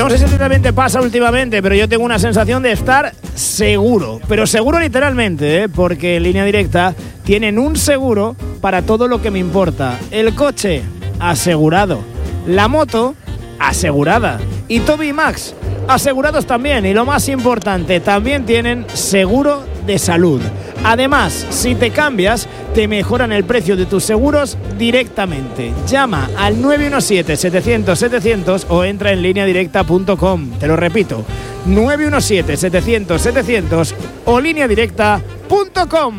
No sé si también te pasa últimamente, pero yo tengo una sensación de estar seguro, pero seguro literalmente, porque en Línea Directa tienen un seguro para todo lo que me importa. El coche, asegurado. La moto, asegurada. Y Toby y Max, asegurados también. Y lo más importante, también tienen seguro de salud. Además, si te cambias, te mejoran el precio de tus seguros directamente. Llama al 917-700-700 o entra en lineadirecta.com. Te lo repito, 917-700-700 o lineadirecta.com.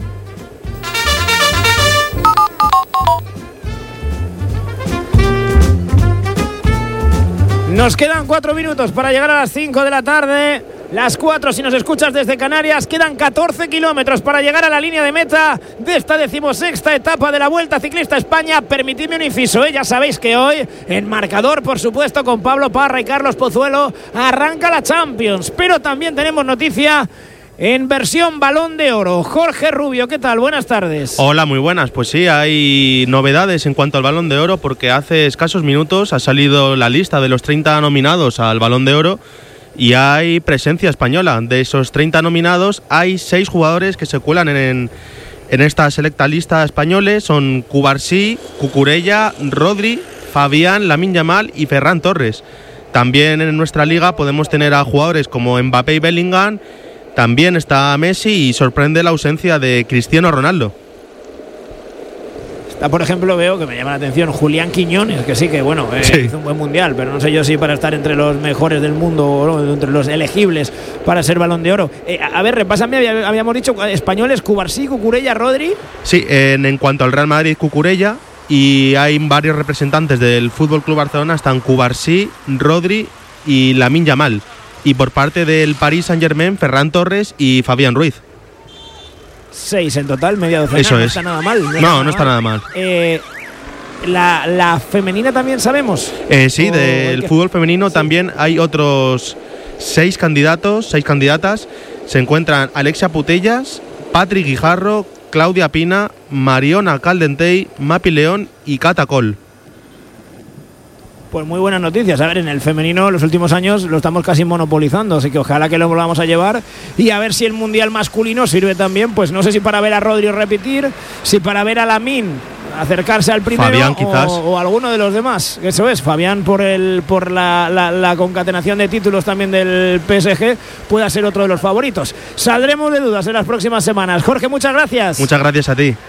Nos quedan 4 minutos para llegar a las 5 de la tarde. Las 4 si nos escuchas desde Canarias. Quedan 14 kilómetros para llegar a la línea de meta de esta 16ª etapa de la Vuelta Ciclista España. Permitidme un inciso, ya sabéis que hoy en marcador, por supuesto, con Pablo Parra y Carlos Pozuelo, arranca la Champions. Pero también tenemos noticia en versión Balón de Oro. Jorge Rubio, ¿qué tal? Buenas tardes. Hola, muy buenas. Pues sí, hay novedades en cuanto al Balón de Oro, porque hace escasos minutos ha salido la lista de los 30 nominados al Balón de Oro y hay presencia española. De esos 30 nominados hay 6 jugadores que se cuelan en esta selecta lista españoles. Son Cubarsí, Cucurella, Rodri, Fabián, Lamine Yamal y Ferran Torres. También en nuestra liga podemos tener a jugadores como Mbappé y Bellingham. También está Messi y sorprende la ausencia de Cristiano Ronaldo. Está, por ejemplo, veo que me llama la atención Julián Quiñones, que sí, que bueno, sí, hizo un buen mundial, pero no sé yo si para estar entre los mejores del mundo o no, entre los elegibles para ser Balón de Oro. A ver, repásame, habíamos dicho españoles, Cubarsí, Cucurella, Rodri. Sí, en cuanto al Real Madrid, Cucurella, y hay varios representantes del Fútbol Club Barcelona, están Cubarsí, Rodri y Lamine Yamal. Y por parte del Paris Saint-Germain, Ferran Torres y Fabián Ruiz. 6 en total, media docena. Eso no es. Está nada mal. No está nada mal. La femenina también sabemos. Sí, del fútbol femenino también hay otros 6 candidatos, 6 candidatas. Se encuentran Alexia Putellas, Patrick Guijarro, Claudia Pina, Mariona Caldentey, Mapi León y Cata Col. Pues muy buenas noticias. A ver, en el femenino los últimos años lo estamos casi monopolizando, así que ojalá que lo volvamos a llevar y a ver si el mundial masculino sirve también, pues no sé si para ver a Rodri repetir, si para ver a Lamine acercarse al primero, Fabián, quizás, o alguno de los demás. Eso es, Fabián por la concatenación de títulos también del PSG pueda ser otro de los favoritos. Saldremos de dudas en las próximas semanas. Jorge, muchas gracias. Muchas gracias a ti.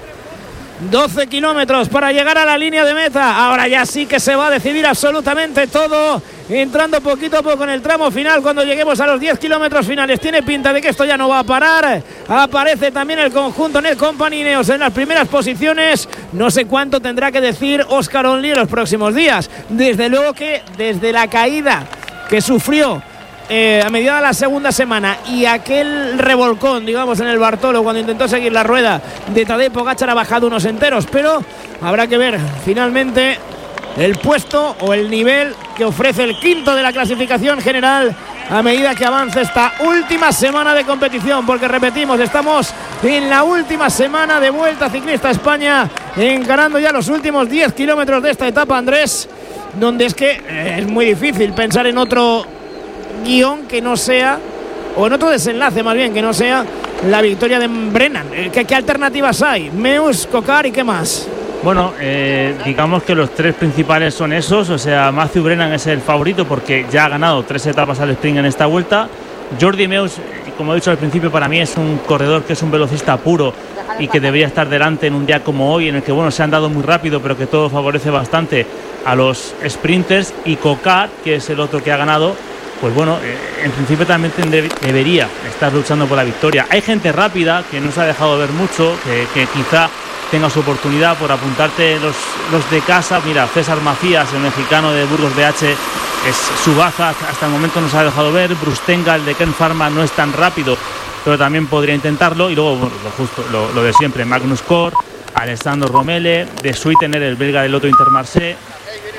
12 kilómetros para llegar a la línea de meta. Ahora ya sí que se va a decidir absolutamente todo, entrando poquito a poco en el tramo final. Cuando lleguemos a los 10 kilómetros finales, tiene pinta de que esto ya no va a parar. Aparece también el conjunto Net Company Ineos en las primeras posiciones. No sé cuánto tendrá que decir Óscar Onlí en los próximos días. Desde luego que desde la caída que sufrió a mediados de la segunda semana y aquel revolcón, digamos, en el Bartolo cuando intentó seguir la rueda de Tadej Pogačar, ha bajado unos enteros, pero habrá que ver finalmente el puesto o el nivel que ofrece el quinto de la clasificación general a medida que avance esta última semana de competición, porque repetimos, estamos en la última semana de Vuelta Ciclista España, encarando ya los últimos 10 kilómetros de esta etapa, Andrés, donde es que es muy difícil pensar en otro guión que no sea, o en otro desenlace más bien, que no sea la victoria de Brennan. ¿Qué alternativas hay? Meus, Cocar y qué más. Bueno, digamos que los 3 principales son esos, o sea, Matthew Brennan es el favorito porque ya ha ganado 3 etapas al sprint en esta vuelta. Jordi Meus, como he dicho al principio, para mí es un corredor que es un velocista puro y que debería estar delante en un día como hoy, en el que bueno, se han dado muy rápido, pero que todo favorece bastante a los sprinters. Y Cocar, que es el otro que ha ganado, pues bueno, en principio también debería estar luchando por la victoria. Hay gente rápida que no se ha dejado ver mucho, que quizá tenga su oportunidad por apuntarte los de casa. Mira, César Macías, el mexicano de Burgos BH, es su baza, hasta el momento no se ha dejado ver. Brustenga, el de Ken Pharma, no es tan rápido, pero también podría intentarlo. Y luego, bueno, lo de siempre, Magnus Cor, Alessandro Romele, de Sweetener, el belga del Lotto Intermarché,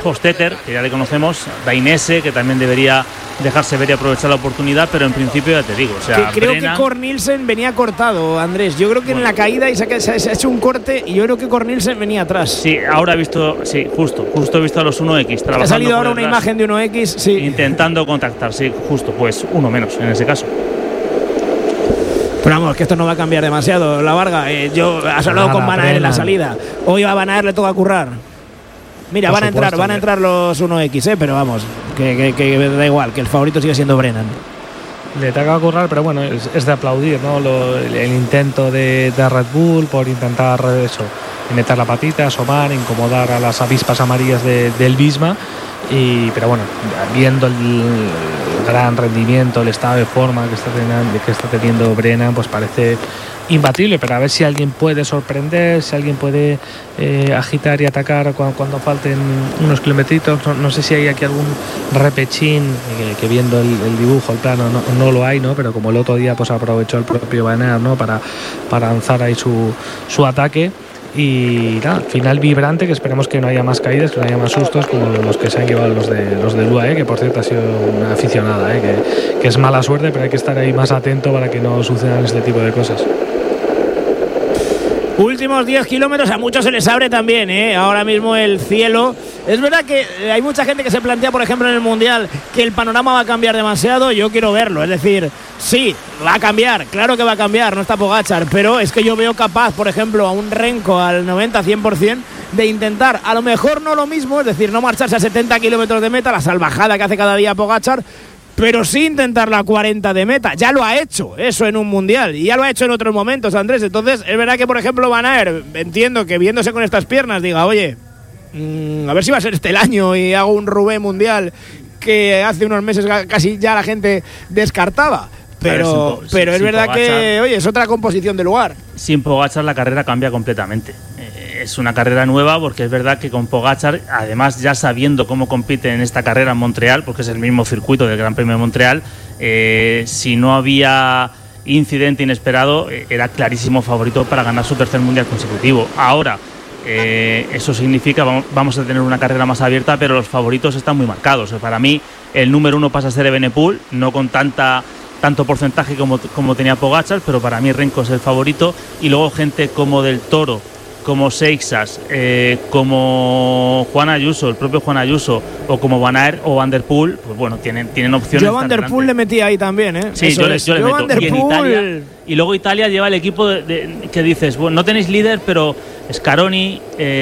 Hostetter, que ya le conocemos, Dainese, que también debería dejarse ver y aprovechar la oportunidad, pero en principio ya te digo, o sea, que creo Brennan, que Cornilsen venía cortado, Andrés. Yo creo que en la caída y se ha hecho un corte y yo creo que Cornilsen venía atrás. Sí, ahora he visto, sí, justo he visto a los 1X trabajando. Ha salido ahora una detrás, imagen de 1X, sí. intentando contactar, sí, justo, pues uno menos en ese caso. Pero vamos, que esto no va a cambiar demasiado, la Varga. Has hablado con Van Aert en la salida. Hoy a Van Aert le toca currar. Mira, van a entrar los 1X, pero vamos, que da igual, que el favorito sigue siendo Brennan. Le toca currar, pero bueno, es de aplaudir, ¿no? El intento de Red Bull por intentar eso, meter la patita, asomar, incomodar a las avispas amarillas del Visma. Pero bueno, viendo el gran rendimiento, el estado de forma que está teniendo Brennan, pues parece imbatible, pero a ver si alguien puede sorprender, si alguien puede agitar y atacar cuando falten unos kilometritos. No sé si hay aquí algún repechín que viendo el dibujo, el plano, no lo hay, ¿no? Pero como el otro día pues aprovechó el propio Van Aert, ¿no? para lanzar ahí su ataque. Y nada, final vibrante, que esperemos que no haya más caídas, que no haya más sustos como los que se han llevado los de UAE, que por cierto ha sido una aficionada, que es mala suerte, pero hay que estar ahí más atento para que no sucedan este tipo de cosas. Últimos 10 kilómetros, a muchos se les abre también, ahora mismo el cielo. Es verdad que hay mucha gente que se plantea, por ejemplo, en el Mundial, que el panorama va a cambiar demasiado. Yo quiero verlo, es decir, sí, va a cambiar, claro que va a cambiar, no está Pogačar, pero es que yo veo capaz, por ejemplo, a un Renko al 90-100% de intentar, a lo mejor no lo mismo, es decir, no marcharse a 70 kilómetros de meta, la salvajada que hace cada día Pogačar, pero sí intentar la 40 de meta. Ya lo ha hecho eso en un Mundial y ya lo ha hecho en otros momentos, Andrés. Entonces es verdad que, por ejemplo, Van Aert, entiendo que viéndose con estas piernas diga, oye, a ver si va a ser este el año y hago un Roubaix Mundial que hace unos meses casi ya la gente descartaba. Pero es verdad Pogačar, que, oye, es otra composición de lugar. Sin Pogačar la carrera cambia completamente. Es una carrera nueva, porque es verdad que con Pogačar, además ya sabiendo cómo compite en esta carrera en Montreal, porque es el mismo circuito del Gran Premio de Montreal, si no había incidente inesperado, era clarísimo favorito para ganar su tercer Mundial consecutivo. Ahora, eso significa vamos a tener una carrera más abierta, pero los favoritos están muy marcados. Para mí, el número 1 pasa a ser Evenepoel, no con tanto porcentaje como tenía Pogačar, pero para mí Renko es el favorito, y luego gente como Del Toro, como Seixas, como Juan Ayuso, el propio Juan Ayuso, o como Van Aert o Van der Poel, pues bueno, tienen opciones. Yo Van der Poel le metí ahí también, Sí, yo le meto. Y en Italia, y luego Italia lleva el equipo que dices, bueno, no tenéis líder, pero Scaroni,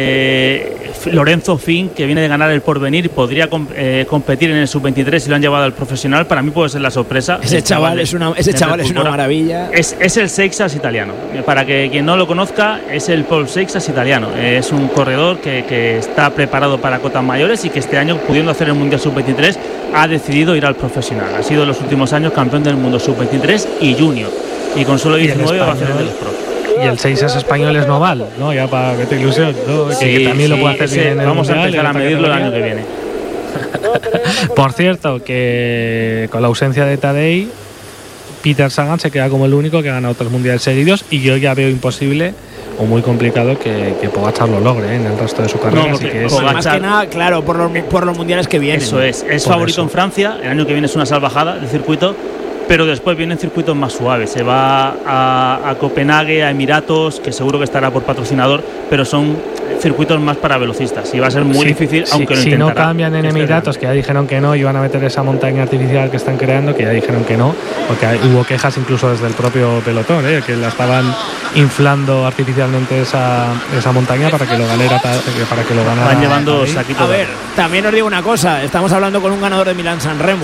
Lorenzo Fin, que viene de ganar el Porvenir, podría competir en el Sub-23 y lo han llevado al profesional. Para mí puede ser la sorpresa. Ese chaval es una maravilla. Es el Seixas italiano. Para que quien no lo conozca, es el Paul Seixas italiano. Es un corredor que está preparado para cotas mayores y que este año, pudiendo hacer el Mundial Sub-23, ha decidido ir al profesional. Ha sido en los últimos años campeón del mundo Sub-23 y Junior. Y con solo 19 va a hacer el de los pros. Y el 6 español es Noval, ¿no? Ya para que te ilusión, ¿no? Sí, que también lo puede hacer bien en el vamos Mundial, a empezar a medirlo el año que viene. Por cierto, que con la ausencia de Tadej, Peter Sagan se queda como el único que ha ganado 3 mundiales seguidos, y yo ya veo imposible o muy complicado que Pogačar lo logre en el resto de su carrera. No, así que Pogačar, más que nada, claro, por los mundiales que vienen. Eso es favorito en Francia. El año que viene es una salvajada del circuito, pero después vienen circuitos más suaves. Se va a Copenhague, a Emiratos, que seguro que estará por patrocinador, pero son circuitos más para velocistas y va a ser muy difícil, aunque lo intentará. Si no cambian en Emiratos, que ya dijeron que no, iban a meter esa montaña artificial que están creando, que ya dijeron que no, porque hubo quejas incluso desde el propio pelotón, que la estaban inflando artificialmente esa montaña para que lo ganara. Van llevando saquitos. A ver, también os digo una cosa, estamos hablando con un ganador de Milán-San Remo,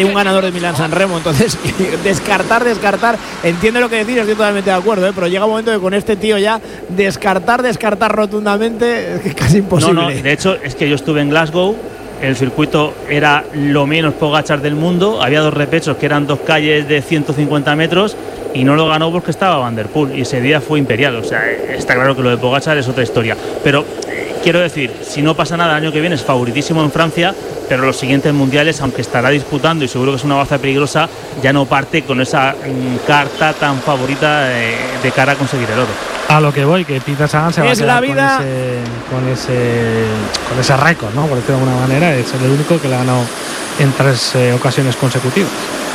entonces descartar, entiendo lo que decís, estoy totalmente de acuerdo, pero llega un momento que con este tío ya descartar rotundamente es casi imposible. No, de hecho es que yo estuve en Glasgow, el circuito era lo menos Pogačar del mundo, había 2 repechos que eran 2 calles de 150 metros y no lo ganó porque estaba Van der Poel y ese día fue imperial. O sea, está claro que lo de Pogačar es otra historia, pero quiero decir, si no pasa nada el año que viene es favoritísimo en Francia, pero los siguientes mundiales, aunque estará disputando y seguro que es una baza peligrosa, ya no parte con esa carta tan favorita de cara a conseguir el oro. A lo que voy, que Peter Sagan se va a quedar la vida con ese récord, ¿no? Por decirlo de alguna manera, es el único que le ha ganado en 3 ocasiones consecutivas.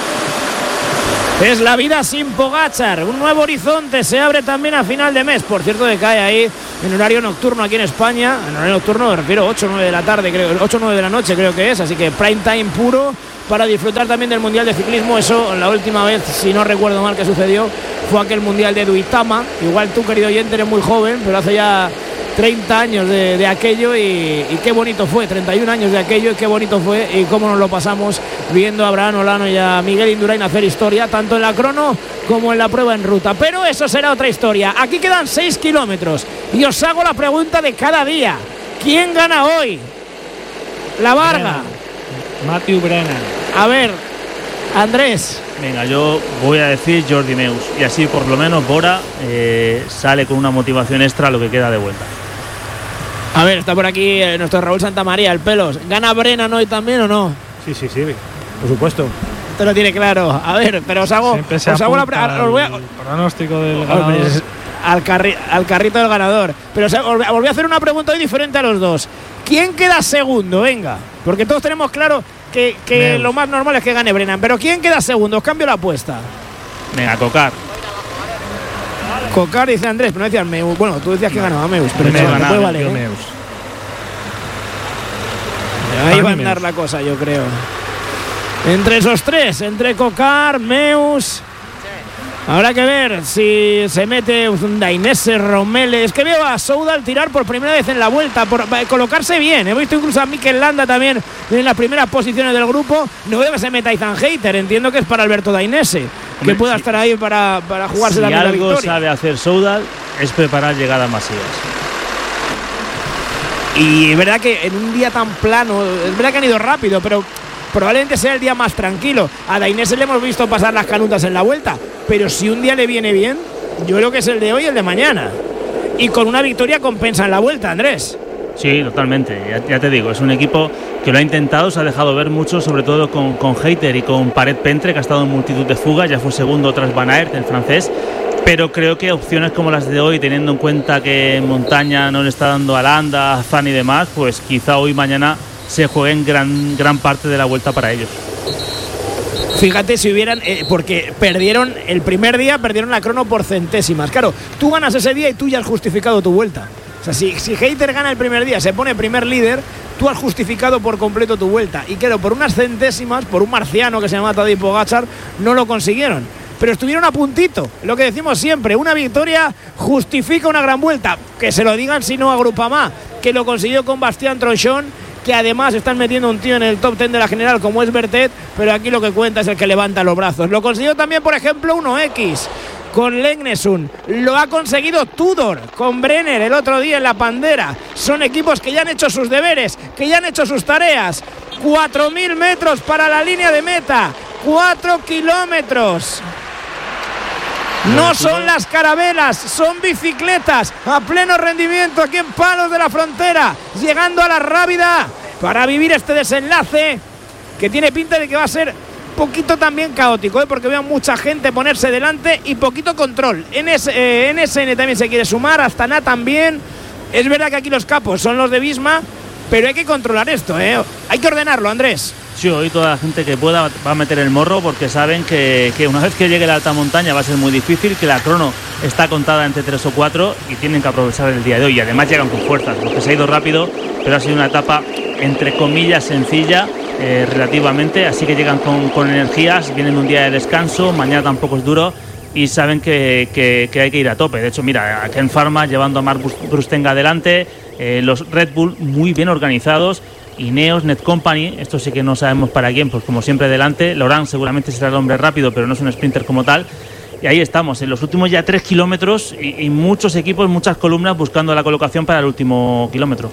Es la vida sin Pogačar. Un nuevo horizonte se abre también a final de mes. Por cierto, que cae ahí en horario nocturno aquí en España. En horario nocturno me refiero 8 o 9 de la tarde, creo, 8 o 9 de la noche creo que es. Así que prime time puro para disfrutar también del Mundial de Ciclismo. Eso la última vez, si no recuerdo mal, que sucedió fue aquel Mundial de Duitama. Igual tú, querido oyente, eres muy joven, pero hace ya 30 años de aquello y qué bonito fue, 31 años de aquello y qué bonito fue y cómo nos lo pasamos viendo a Abraham Olano y a Miguel Indurain hacer historia, tanto en la crono como en la prueba en ruta. Pero eso será otra historia. Aquí quedan 6 kilómetros y os hago la pregunta de cada día. ¿Quién gana hoy? La Varga. Matthew Brennan. A ver, Andrés. Venga, yo voy a decir Jordi Meus y así por lo menos Bora sale con una motivación extra a lo que queda de vuelta. A ver, está por aquí nuestro Raúl Santamaría, el Pelos. ¿Gana Brennan hoy también o no? Sí, por supuesto. Te lo tiene claro. A ver, pero os hago la pronóstico del ganador. Al carrito del ganador. Pero os voy a hacer una pregunta hoy diferente a los dos. ¿Quién queda segundo? Venga, porque todos tenemos claro que lo más normal es que gane Brennan. Pero ¿quién queda segundo? Os cambio la apuesta. Venga, Cocar. Cocar, dice Andrés, pero no decías Meus. Bueno, tú decías que ganaba Meus, pero no puede valer. Meus. Ahí va a andar la cosa, yo creo. Entre esos tres, entre Cocar, Meus. Habrá que ver si se mete Dainese, Romele. Es que veo a Soudal tirar por primera vez en la vuelta, por colocarse bien. He visto incluso a Mikel Landa también en las primeras posiciones del grupo. No veo que se meta Ethan Hayter. Entiendo que es para Alberto Dainese, que pueda estar ahí para jugarse la victoria. Si algo sabe hacer Soudal es preparar llegadas masivas. Y es verdad que en un día tan plano, es verdad que han ido rápido, pero probablemente sea el día más tranquilo. A Dainese le hemos visto pasar las canutas en la vuelta, pero si un día le viene bien, yo creo que es el de hoy y el de mañana. Y con una victoria compensa en la vuelta, Andrés. Sí, totalmente. Ya te digo, es un equipo que lo ha intentado, se ha dejado ver mucho, sobre todo con Hayter y con Paret-Pentre, que ha estado en multitud de fugas, ya fue segundo tras Van Aert, el francés. Pero creo que opciones como las de hoy, teniendo en cuenta que en montaña no le está dando a Landa, a Zan y demás, pues quizá hoy mañana se jueguen gran parte de la vuelta para ellos. Fíjate si hubieran, porque perdieron el primer día, perdieron la crono por centésimas. Claro, tú ganas ese día y tú ya has justificado tu vuelta. O sea, si Hayter gana el primer día, se pone primer líder, tú has justificado por completo tu vuelta. Y claro, por unas centésimas, por un marciano que se llama Tadej Pogačar, no lo consiguieron. Pero estuvieron a puntito, lo que decimos siempre, una victoria justifica una gran vuelta. Que se lo digan si no a Groupama, que lo consiguió con Bastien Tronchon, que además están metiendo un tío en el top 10 de la general como es Bertet, pero aquí lo que cuenta es el que levanta los brazos. Lo consiguió también, por ejemplo, 1X con Legnesund. Lo ha conseguido Tudor con Brenner el otro día en la Pandera. Son equipos que ya han hecho sus deberes, que ya han hecho sus tareas. 4.000 metros para la línea de meta, 4 kilómetros. No son las carabelas, son bicicletas a pleno rendimiento aquí en Palos de la Frontera, llegando a la Rábida para vivir este desenlace que tiene pinta de que va a ser poquito también caótico, porque veo mucha gente ponerse delante y poquito control. NSN también se quiere sumar, Astana también. Es verdad que aquí los capos son los de Visma, pero hay que controlar esto, hay que ordenarlo, Andrés. Sí, hoy toda la gente que pueda va a meter el morro, porque saben que una vez que llegue la alta montaña va a ser muy difícil, que la crono está contada entre 3 o 4 y tienen que aprovechar el día de hoy. Y además llegan con fuerzas, porque se ha ido rápido, pero ha sido una etapa entre comillas sencilla relativamente, así que llegan con energías, vienen un día de descanso, mañana tampoco es duro y saben que hay que ir a tope. De hecho, mira, a Ken Pharma llevando a Mark Brustenga adelante, los Red Bull muy bien organizados, Ineos, Net Company, esto sí que no sabemos para quién, pues como siempre delante. Laurent seguramente será el hombre rápido, pero no es un sprinter como tal. Y ahí estamos, en los últimos ya 3 kilómetros y muchos equipos, muchas columnas buscando la colocación para el último kilómetro.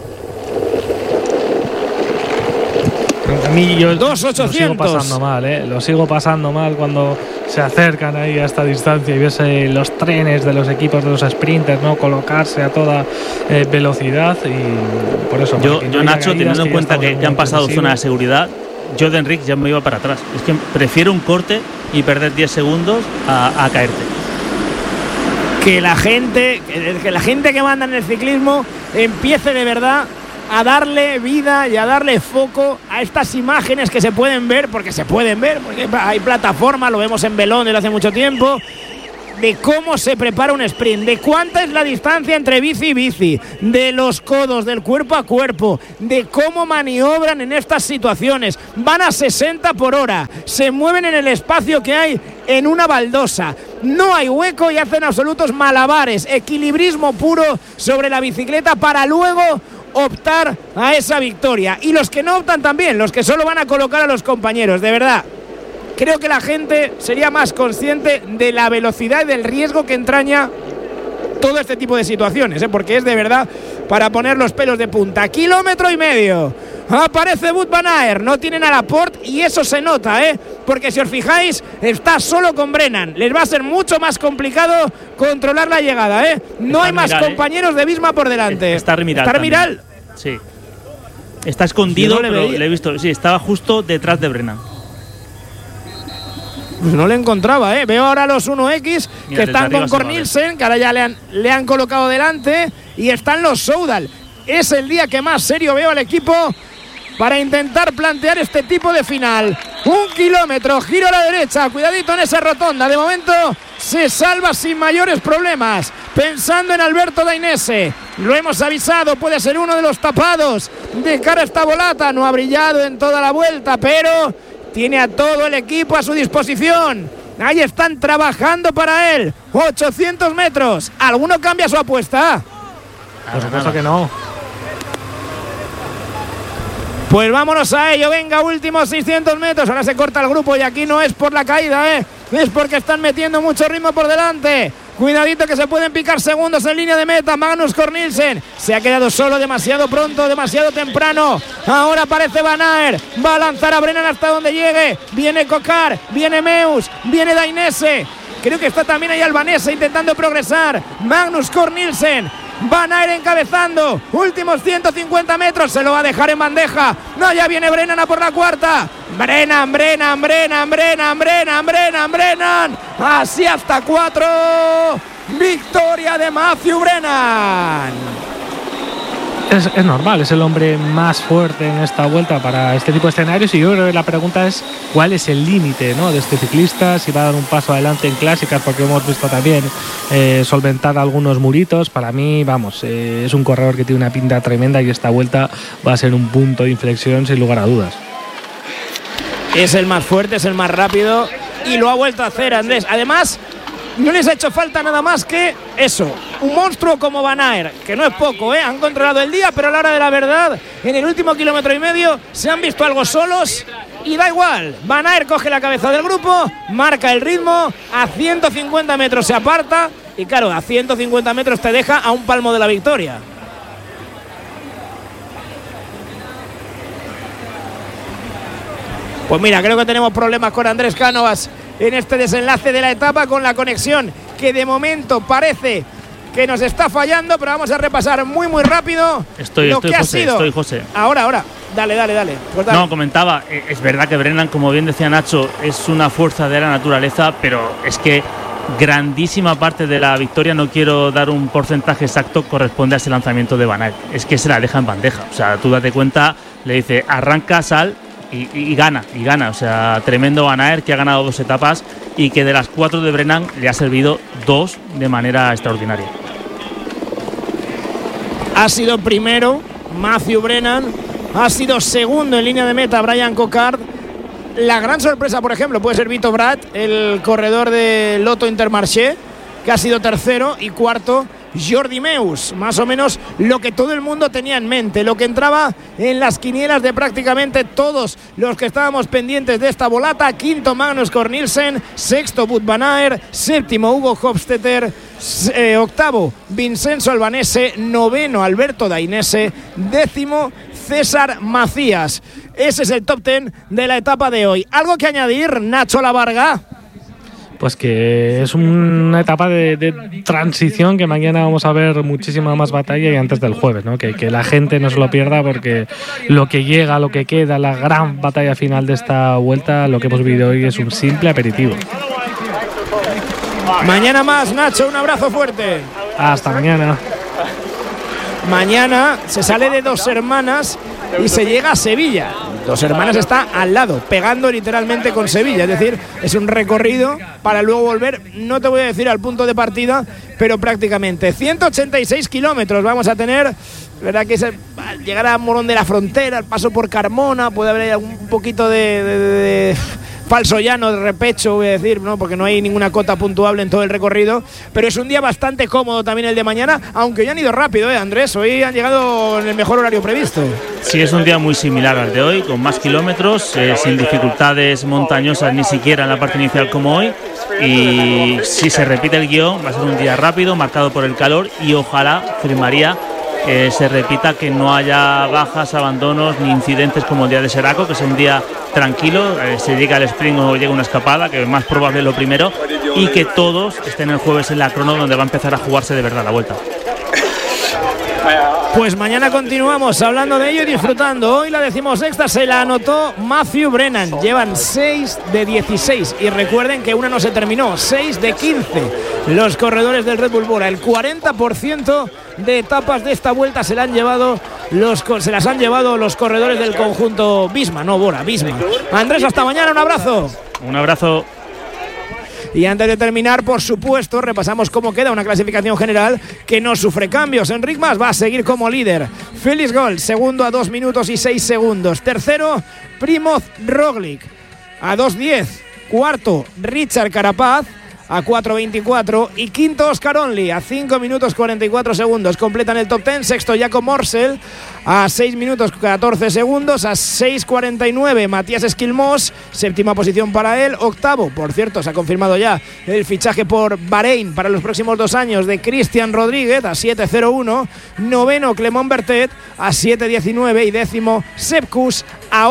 A mí yo 2.800. Lo sigo pasando mal cuando se acercan ahí a esta distancia y ves los trenes de los equipos de los sprinters, ¿no? Colocarse a toda velocidad, y por eso. Yo Nacho, teniendo en cuenta que ya han pasado zona de seguridad, yo de Enric ya me iba para atrás. Es que prefiero un corte y perder 10 segundos a caerte. que la gente que manda en el ciclismo empiece de verdad a darle vida y a darle foco a estas imágenes que se pueden ver, porque hay plataformas, lo vemos en Belón desde hace mucho tiempo, de cómo se prepara un sprint, de cuánta es la distancia entre bici y bici, de los codos, del cuerpo a cuerpo, de cómo maniobran en estas situaciones. Van a 60 por hora, se mueven en el espacio que hay en una baldosa, no hay hueco y hacen absolutos malabares, equilibrismo puro sobre la bicicleta para luego optar a esa victoria. Y los que no optan también, los que solo van a colocar a los compañeros, de verdad. Creo que la gente sería más consciente de la velocidad y del riesgo que entraña todo este tipo de situaciones, porque es de verdad para poner los pelos de punta. 1,5 kilómetros. Aparece Wout van Aert, no tienen a Laporte y eso se nota, porque si os fijáis, está solo con Brennan. Les va a ser mucho más complicado controlar la llegada, No hay más compañeros de Visma por delante. Está Remiral. Sí. Está escondido, pero le he visto. Sí, estaba justo detrás de Brennan. Pues no le encontraba, Veo ahora los 1X que están con Cornilsen, que ahora ya le han colocado delante, y están los Soudal. Es el día que más serio veo al equipo para intentar plantear este tipo de final. 1 kilómetro, giro a la derecha, cuidadito en esa rotonda. De momento se salva sin mayores problemas, pensando en Alberto Dainese. Lo hemos avisado, puede ser uno de los tapados de cara a esta volata. No ha brillado en toda la vuelta, pero tiene a todo el equipo a su disposición. Ahí están trabajando para él. 800 metros. ¿Alguno cambia su apuesta? Por supuesto que no. Pues vámonos a ello. Venga, últimos 600 metros. Ahora se corta el grupo y aquí no es por la caída, es porque están metiendo mucho ritmo por delante. Cuidadito que se pueden picar segundos en línea de meta. Magnus Cornilsen se ha quedado solo demasiado pronto, demasiado temprano. Ahora aparece Van Aert, va a lanzar a Brennan hasta donde llegue. Viene Cocar, viene Meus, viene Dainese. Creo que está también ahí Albanese intentando progresar. Magnus Cornilsen, Van Aert encabezando. Últimos 150 metros, se lo va a dejar en bandeja. No, ya viene Brennan a por la cuarta. Brennan. Así hasta 4. Victoria de Matthew Brennan. Es normal, es el hombre más fuerte en esta vuelta para este tipo de escenarios, y yo creo que la pregunta es cuál es el límite, ¿no?, de este ciclista, si va a dar un paso adelante en clásicas, porque hemos visto también solventar algunos muritos. Para mí, es un corredor que tiene una pinta tremenda y esta vuelta va a ser un punto de inflexión sin lugar a dudas. Es el más fuerte, es el más rápido y lo ha vuelto a hacer, Andrés. Además, no les ha hecho falta nada más que eso, un monstruo como Van Aert, que no es poco, han controlado el día, pero a la hora de la verdad, en el último 1,5 kilómetros se han visto algo solos y da igual. Van Aert coge la cabeza del grupo, marca el ritmo, a 150 metros se aparta y claro, a 150 metros te deja a un palmo de la victoria. Pues mira, creo que tenemos problemas con Andrés Cánovas en este desenlace de la etapa, con la conexión que de momento parece que nos está fallando, pero vamos a repasar muy rápido estoy, José. Ahora, dale. Pues dale. No, comentaba, es verdad que Brennan, como bien decía Nacho, es una fuerza de la naturaleza, pero es que grandísima parte de la victoria, no quiero dar un porcentaje exacto, corresponde a ese lanzamiento de Van Aert. Es que se la deja en bandeja, o sea, tú date cuenta, le dice arranca, sal y gana, o sea, tremendo Van Aert, que ha ganado 2 etapas y que de las 4 de Brennan le ha servido 2 de manera extraordinaria. Ha sido primero Matthew Brennan, ha sido segundo en línea de meta Brian Coquard. La gran sorpresa, por ejemplo, puede ser Vito Brad, el corredor de Lotto Intermarché, que ha sido tercero, y cuarto Jordi Meus, más o menos lo que todo el mundo tenía en mente, lo que entraba en las quinielas de prácticamente todos los que estábamos pendientes de esta volata. Quinto Magnus Cornilsen, sexto Wout van Aert, séptimo Hugo Hofstetter, octavo Vincenzo Albanese, noveno Alberto Dainese, décimo César Macías. Ese es el top 10 de la etapa de hoy. ¿Algo que añadir, Nacho Lavarga? Pues que es una etapa de transición, que mañana vamos a ver muchísima más batalla y antes del jueves, ¿no? Que la gente no se lo pierda, porque lo que llega, lo que queda, la gran batalla final de esta vuelta, lo que hemos vivido hoy es un simple aperitivo. Mañana más, Nacho, un abrazo fuerte. Hasta mañana. Mañana se sale de Dos Hermanas y se llega a Sevilla. Dos Hermanas está al lado, pegando literalmente con Sevilla. Es decir, es un recorrido para luego volver, no te voy a decir al punto de partida, pero prácticamente 186 kilómetros vamos a tener. Verdad que llegar a Morón de la Frontera, el paso por Carmona, puede haber un poquito de falso llano, de repecho, voy a decir, ¿no? Porque no hay ninguna cota puntuable en todo el recorrido, pero es un día bastante cómodo también el de mañana, aunque hoy han ido rápido, Andrés, hoy han llegado en el mejor horario previsto. Sí, es un día muy similar al de hoy, con más kilómetros, sin dificultades montañosas ni siquiera en la parte inicial como hoy, y si se repite el guión va a ser un día rápido, marcado por el calor, y ojalá, firmaría, se repita, que no haya bajas, abandonos ni incidentes como el día de Seraco, que es un día tranquilo, se llega al sprint o llega una escapada, que es más probable lo primero, y que todos estén el jueves en la crono, donde va a empezar a jugarse de verdad la vuelta. Pues mañana continuamos hablando de ello y disfrutando. Hoy la 16ª se la anotó Matthew Brennan. Llevan 6 de 16 y recuerden que una no se terminó, 6 de 15 los corredores del Red Bull Bora. El 40% de etapas de esta vuelta se las han llevado los corredores del conjunto Visma, no Bora, Visma. Andrés, hasta mañana, un abrazo. Un abrazo. Y antes de terminar, por supuesto, repasamos cómo queda una clasificación general que no sufre cambios. Enric Mas va a seguir como líder. Félix Gol, segundo a 2 minutos y 6 segundos. Tercero, Primoz Roglic a 2:10. Cuarto, Richard Carapaz a 4:24. Y quinto, Oscar Only a 5 minutos 44 segundos. Completan el top 10. Sexto, Jakob Morsel a 6 minutos 14 segundos. A 6:49, Matías Esquilmós. Séptima posición para él. Octavo, por cierto, se ha confirmado ya el fichaje por Bahrein para los próximos 2 años de Cristian Rodríguez a 7:01. Noveno, Clement Bertet a 7:19. Y décimo, Sepp Kuss a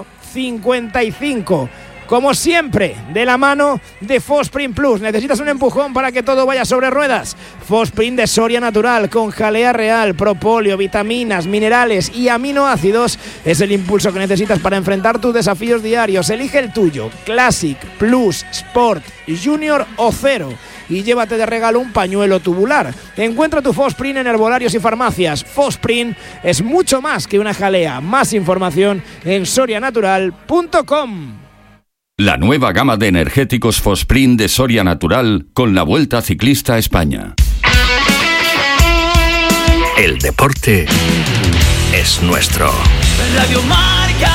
8:55. Como siempre, de la mano de Fosprint Plus. ¿Necesitas un empujón para que todo vaya sobre ruedas? Fosprint de Soria Natural, con jalea real, propóleo, vitaminas, minerales y aminoácidos, es el impulso que necesitas para enfrentar tus desafíos diarios. Elige el tuyo, Classic, Plus, Sport, Junior o Cero, y llévate de regalo un pañuelo tubular. Encuentra tu Fosprint en herbolarios y farmacias. Fosprint es mucho más que una jalea. Más información en sorianatural.com. La nueva gama de energéticos Fosprint de Soria Natural con la Vuelta Ciclista a España. El deporte es nuestro. Radio Marca.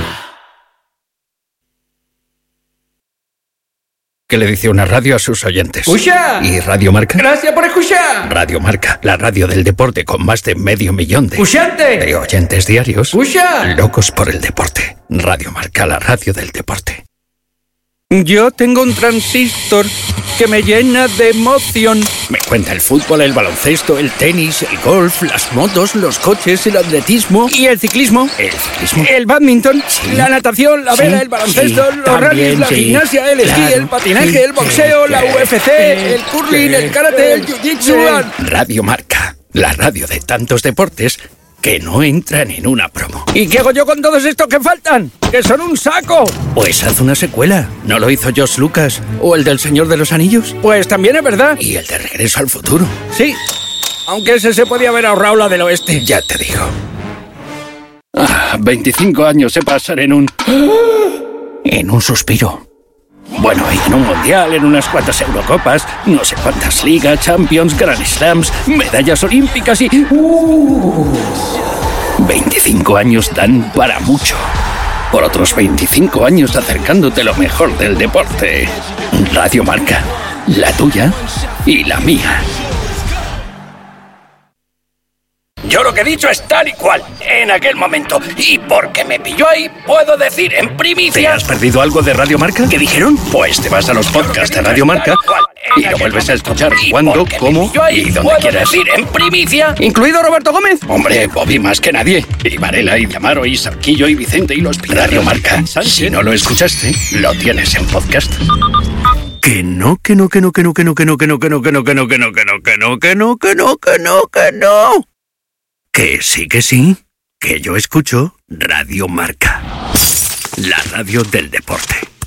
¿Qué le dice una radio a sus oyentes? ¡Escucha! ¿Y Radio Marca? ¡Gracias por escuchar! Radio Marca, la radio del deporte con más de 500 000 ¡Escuchante! oyentes diarios. ¡Escucha! Locos por el deporte. Radio Marca, la radio del deporte. Yo tengo un transistor que me llena de emoción. Me cuenta el fútbol, el baloncesto, el tenis, el golf, las motos, los coches, el atletismo. ¿Y el ciclismo? ¿El ciclismo? El badminton, Sí. la natación, la vela, Sí, el baloncesto, sí, los también, rallies, la sí. gimnasia, el esquí, Claro, el patinaje, sí, el boxeo, sí, la sí, UFC, el curling, el karate, el jiu-jitsu. Radio Marca, la radio de tantos deportes que no entran en una promo. ¿Y qué hago yo con todos estos que faltan? ¡Que son un saco! Pues haz una secuela. ¿No lo hizo George Lucas? ¿O el del Señor de los Anillos? Pues también es verdad. Y el de Regreso al Futuro. Sí, aunque ese se podía haber ahorrado la del oeste. Ya te digo. 25 años se pasan en un suspiro. Bueno, y en un mundial, en unas cuantas Eurocopas, no sé cuántas ligas, Champions, Grand Slams, medallas olímpicas y... 25 años dan para mucho. Por otros 25 años acercándote lo mejor del deporte. Radio Marca, la tuya y la mía. Yo lo que he dicho es tal y cual, en aquel momento. Y porque me pilló ahí, puedo decir en ¿Te primicia... has perdido algo de Radio Marca? ¿Qué dijeron? Pues te vas a los podcasts de Radio Marca y lo vuelves a escuchar cuando, cómo y donde quieras. decir en primicia... ¿Incluido Roberto Gómez? Hombre, Bobby más que nadie. Y Varela, y Diamaro, y Sarquillo, y Vicente, y los Radio Marca. Si no lo escuchaste, lo tienes en podcast. Que no. Que sí, que yo escucho Radio Marca. La radio del deporte.